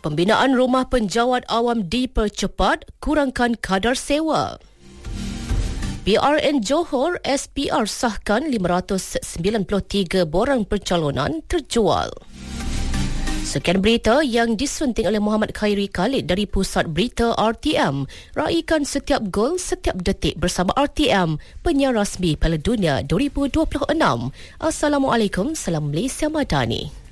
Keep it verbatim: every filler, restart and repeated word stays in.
Pembinaan rumah penjawat awam dipercepat, kurangkan kadar sewa. P R N Johor S P R sahkan lima ratus sembilan puluh tiga borang pencalonan terjual. Sekian berita yang disunting oleh Muhammad Khairi Khalid dari Pusat Berita R T M. Raikan setiap gol setiap detik bersama R T M, penyiar rasmi Piala Dunia dua ribu dua puluh enam. Assalamualaikum, salam Malaysia Madani.